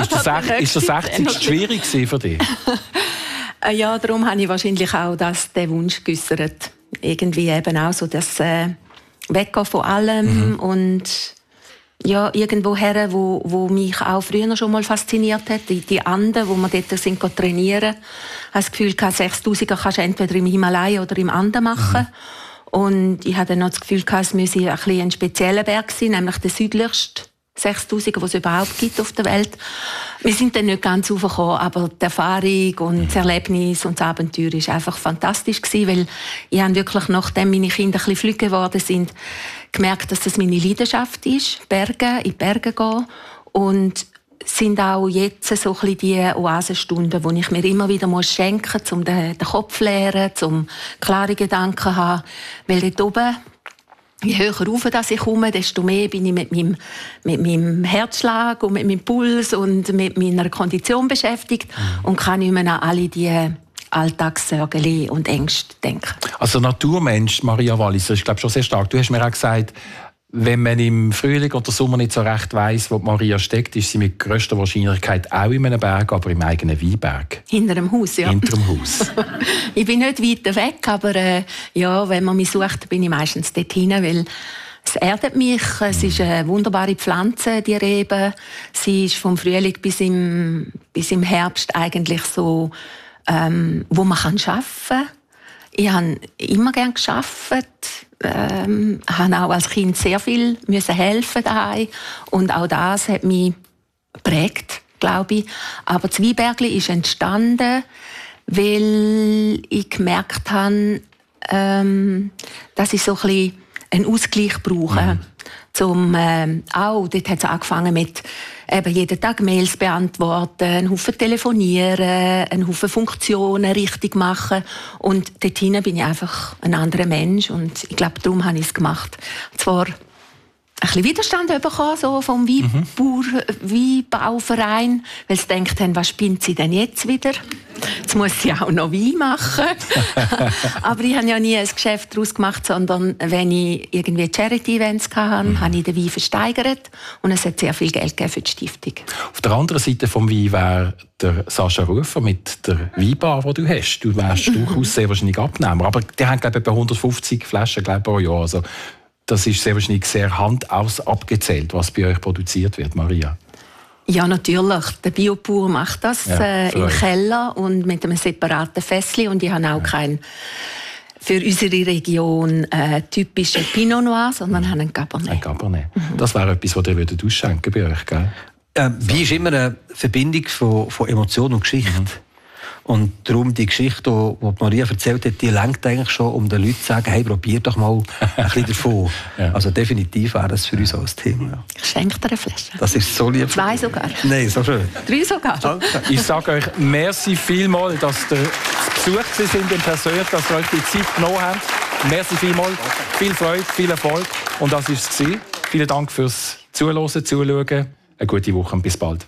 Ist der 60. schwierig für dich? Ja, darum habe ich wahrscheinlich auch den Wunsch geäussert. Irgendwie eben auch so das Weggehen von allem und ja, irgendwo her, wo mich auch früher schon mal fasziniert hat. Die Anden, wo wir dort sind trainieren. Ich habe das Gefühl, 6000er kannst du entweder im Himalaya oder im Anden machen. Und ich hatte dann noch das Gefühl, es müsse ein spezieller Berg sein, nämlich der südlichste 6000er, den es überhaupt gibt auf der Welt. Wir sind dann nicht ganz raufgekommen, aber die Erfahrung und das Erlebnis und das Abenteuer war einfach fantastisch gewesen, weil ich habe wirklich, nachdem meine Kinder ein bisschen flügge geworden sind, gemerkt, dass das meine Leidenschaft ist, in die Berge gehen. Und sind auch jetzt so ein bisschen die Oasenstunden, die ich mir immer wieder schenken muss, um den Kopf zu leeren, um klare Gedanken zu haben. Weil dort oben, je höher rauf ich komme, desto mehr bin ich mit meinem Herzschlag und mit meinem Puls und mit meiner Kondition beschäftigt und kann nicht mehr an alle die Alltagssorgen und Ängste denken. Also Naturmensch, Maria Walliser, ist glaube schon sehr stark. Du hast mir auch gesagt, wenn man im Frühling oder Sommer nicht so recht weiss, wo Maria steckt, ist sie mit grösster Wahrscheinlichkeit auch in einem Berg, aber im eigenen Weinberg. Hinter dem Haus, ja. Hinter dem Haus. Ich bin nicht weit weg, aber ja, wenn man mich sucht, bin ich meistens dort hin, weil es erdet mich. Es ist eine wunderbare Pflanze, die Rebe. Sie ist vom Frühling bis im Herbst eigentlich so, wo man arbeiten kann. Ich habe immer gerne gearbeitet. Habe auch als Kind sehr viel helfen daheim. Und auch das hat mich geprägt, glaube ich. Aber das Weinbergli ist entstanden, weil ich gemerkt habe, dass ich so ein bisschen einen Ausgleich brauche. Auch dort hat es angefangen mit jeden Tag Mails beantworten, einen Haufen telefonieren, einen Haufen Funktionen richtig machen. Und dort hinein bin ich einfach ein anderer Mensch. Und ich glaube, darum habe ich es gemacht. Zwar ein bisschen Widerstand bekommen, so vom Weinbauverein, weil sie gedacht haben, was spinnt sie denn jetzt wieder? Jetzt muss sie auch noch Wein machen. Aber ich habe ja nie ein Geschäft daraus gemacht, sondern wenn ich irgendwie Charity-Events hatte, habe ich den Wein versteigert und es hat sehr viel Geld gegeben für die Stiftung. Auf der anderen Seite des Wein wäre der Sascha Rufer mit der Weinbar, die du hast. Du wärst durchaus sehr wahrscheinlich Abnehmer. Aber die haben, glaube ich, etwa 150 Flaschen pro Jahr. Also, das ist sehr wahrscheinlich sehr handaus abgezählt, was bei euch produziert wird, Maria. Ja, natürlich. Der Biopur macht das im Keller und mit einem separaten Fässchen. Und ich habe auch keinen für unsere Region typischen Pinot Noir, sondern haben einen Cabernet. Ein Cabernet. Das wäre etwas, was ihr ausschenken bei euch, gell? Wie ist immer eine Verbindung von Emotion und Geschichte. Und darum die Geschichte, die Maria erzählt hat, die lenkt eigentlich schon, um den Leuten zu sagen, hey, probier doch mal ein bisschen davon. Also definitiv wäre das für uns auch ein Thema. Ja. Ich schenke dir eine Flasche. Das ist so lieb. 2 sogar. Nein, so schön. 3 sogar. Danke. Ich sage euch merci vielmals, dass ihr besucht sind in Persönlich, dass ihr euch die Zeit genommen habt. Merci vielmals. Viel Freude, viel Erfolg. Und das war es. Vielen Dank fürs Zuhören, Zuschauen. Eine gute Woche und bis bald.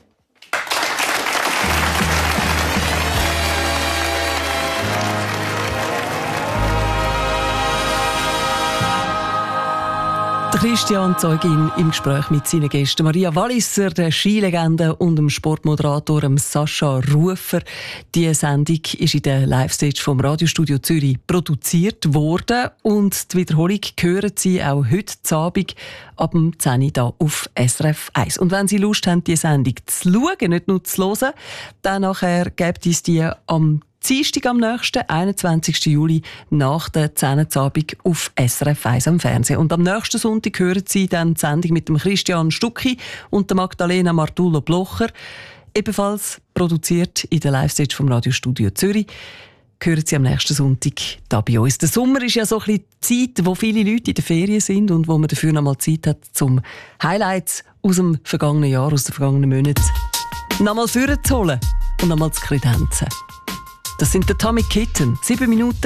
Christian Zeugin im Gespräch mit seinen Gästen Maria Walliser, der Skilegende, und dem Sportmoderator Sascha Rufer. Diese Sendung ist in der Live-Stage vom Radiostudio Zürich produziert worden und die Wiederholung hören Sie auch heute Abend ab dem 10 Uhr hier auf SRF 1. Und wenn Sie Lust haben, diese Sendung zu schauen, nicht nur zu hören, dann nachher gibt es die am Dienstag am nächsten, 21. Juli, nach der 10 Uhr Abend auf SRF 1 am Fernsehen. Und am nächsten Sonntag hören Sie dann die Sendung mit dem Christian Stucki und der Magdalena Martullo-Blocher, ebenfalls produziert in der Live-Stage vom Radiostudio Zürich. Hören Sie am nächsten Sonntag hier bei uns. Der Sommer ist ja so ein bisschen die Zeit, wo viele Leute in der Ferien sind und wo man dafür noch mal Zeit hat, zum Highlights aus dem vergangenen Jahr, aus den vergangenen Monaten noch mal vorzuholen und noch mal zu kredenzen. Das sind der Tommy Kitten. 7 Minuten